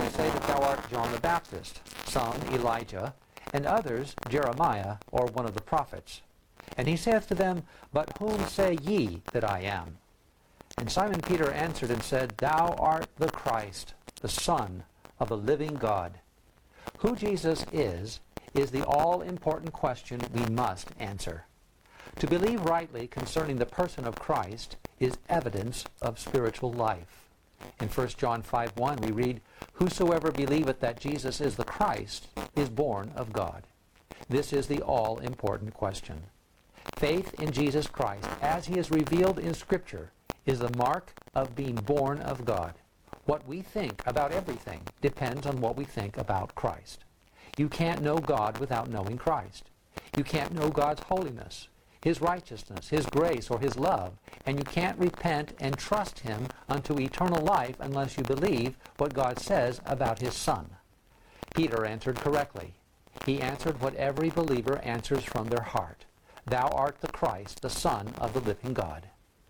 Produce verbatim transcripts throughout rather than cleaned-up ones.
I say that thou art John the Baptist, some Elijah, and others Jeremiah, or one of the prophets. And he saith to them, But whom say ye that I am? And Simon Peter answered and said, Thou art the Christ, the Son of the living God. Who Jesus is, is the all-important question we must answer. To believe rightly concerning the person of Christ is evidence of spiritual life. In First John five one we read, Whosoever believeth that Jesus is the Christ is born of God. This is the all-important question. Faith in Jesus Christ, as he is revealed in Scripture, is the mark of being born of God. What we think about everything depends on what we think about Christ. You can't know God without knowing Christ. You can't know God's holiness, his righteousness, his grace, or his love, and you can't repent and trust him unto eternal life unless you believe what God says about his Son. Peter answered correctly. He answered what every believer answers from their heart. Thou art the Christ, the Son of the living God.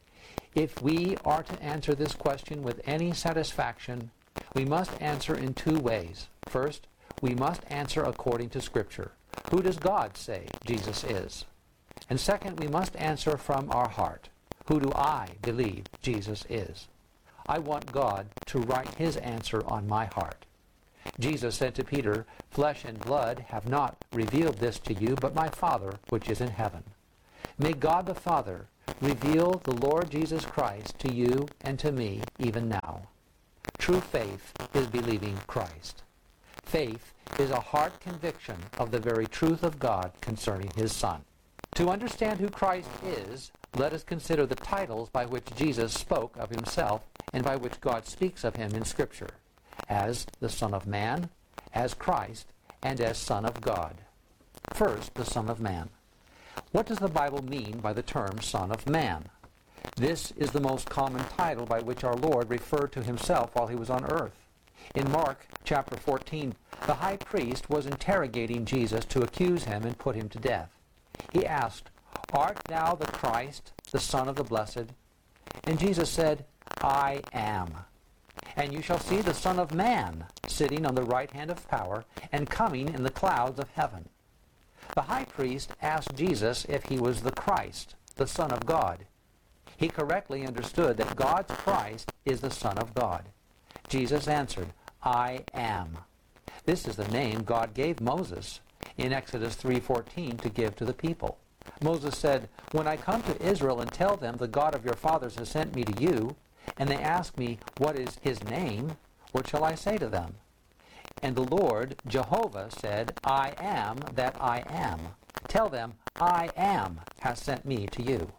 If we are to answer this question with any satisfaction, we must answer in two ways. First, we must answer according to Scripture. Who does God say Jesus is? And second, we must answer from our heart. Who do I believe Jesus is? I want God to write his answer on my heart. Jesus said to Peter, Flesh and blood have not revealed this to you, but my Father which is in heaven. May God the Father reveal the Lord Jesus Christ to you and to me even now. True faith is believing Christ. Faith is a heart conviction of the very truth of God concerning his Son. To understand who Christ is, let us consider the titles by which Jesus spoke of himself and by which God speaks of him in Scripture, as the Son of Man, as Christ, and as Son of God. First, the Son of Man. What does the Bible mean by the term Son of Man? This is the most common title by which our Lord referred to himself while he was on earth. In Mark chapter fourteen, the high priest was interrogating Jesus to accuse him and put him to death. He asked, Art thou the Christ, the Son of the Blessed? And Jesus said, I am. And you shall see the Son of Man sitting on the right hand of power and coming in the clouds of heaven. The high priest asked Jesus if he was the Christ, the Son of God. He correctly understood that God's Christ is the Son of God. Jesus answered, I am. This is the name God gave Moses in Exodus three fourteen to give to the people. Moses said, When I come to Israel and tell them the God of your fathers has sent me to you, and they ask me, What is his name? What shall I say to them? And the Lord, Jehovah, said, I am that I am. Tell them, I am has sent me to you.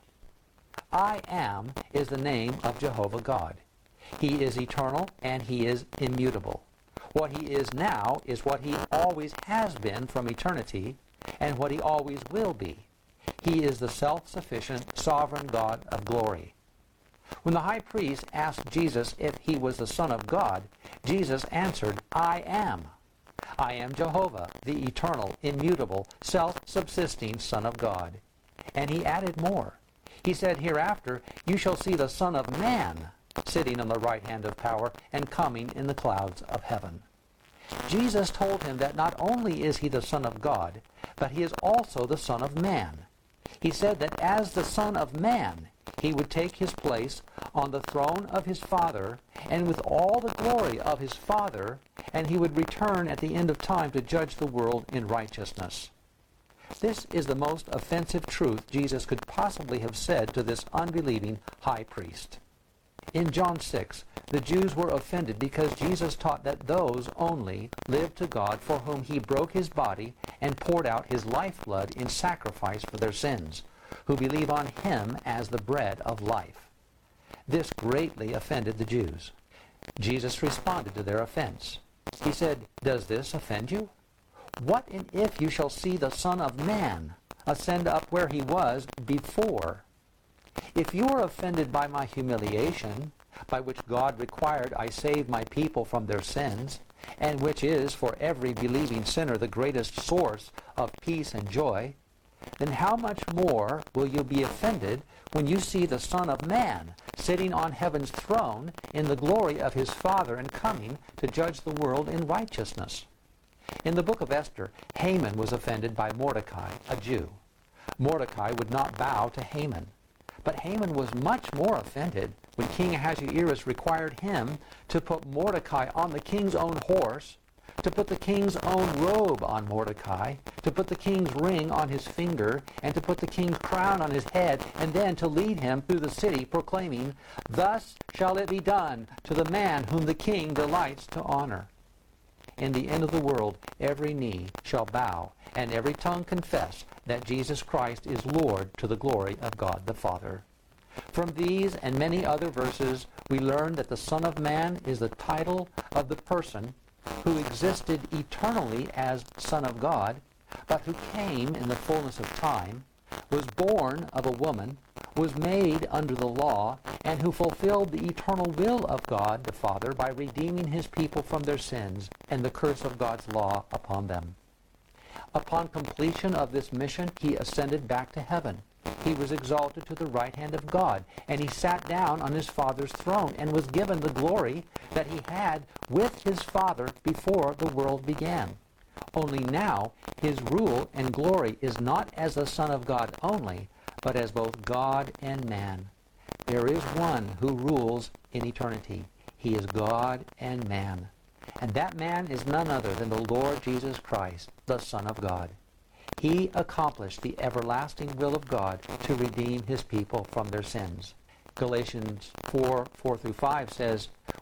I am is the name of Jehovah God. He is eternal and he is immutable. What he is now is what he always has been from eternity and what he always will be. He is the self-sufficient, sovereign God of glory. When the high priest asked Jesus if he was the Son of God, Jesus answered, I am. I am Jehovah, the eternal, immutable, self-subsisting Son of God. And he added more. He said, Hereafter you shall see the Son of Man sitting on the right hand of power and coming in the clouds of heaven. Jesus told him that not only is he the Son of God, but he is also the Son of Man. He said that as the Son of Man, he would take his place on the throne of his Father, and with all the glory of his Father, and he would return at the end of time to judge the world in righteousness. This is the most offensive truth Jesus could possibly have said to this unbelieving high priest. In John six, the Jews were offended because Jesus taught that those only lived to God for whom he broke his body and poured out his lifeblood in sacrifice for their sins, who believe on him as the bread of life. This greatly offended the Jews. Jesus responded to their offense. He said, Does this offend you? What and if you shall see the Son of Man ascend up where he was before? If you are offended by my humiliation, by which God required I save my people from their sins, and which is for every believing sinner the greatest source of peace and joy, then how much more will you be offended when you see the Son of Man sitting on heaven's throne in the glory of his Father and coming to judge the world in righteousness. In the book of Esther, Haman was offended by Mordecai, a Jew. Mordecai would not bow to Haman. But Haman was much more offended when King Ahasuerus required him to put Mordecai on the king's own horse, to put the king's own robe on Mordecai, to put the king's ring on his finger, and to put the king's crown on his head, and then to lead him through the city proclaiming, "Thus shall it be done to the man whom the king delights to honor." In the end of the world, every knee shall bow, and every tongue confess that Jesus Christ is Lord, to the glory of God the Father. From these and many other verses, we learn that the Son of Man is the title of the person who existed eternally as Son of God, but who came in the fullness of time, was born of a woman, was made under the law, and who fulfilled the eternal will of God the Father by redeeming his people from their sins and the curse of God's law upon them. Upon completion of this mission, he ascended back to heaven. He was exalted to the right hand of God, and he sat down on his Father's throne and was given the glory that he had with his Father before the world began. Only now his rule and glory is not as the Son of God only, but as both God and man. There is one who rules in eternity. He is God and man. And that man is none other than the Lord Jesus Christ, the Son of God. He accomplished the everlasting will of God to redeem his people from their sins. Galatians four, four through five says,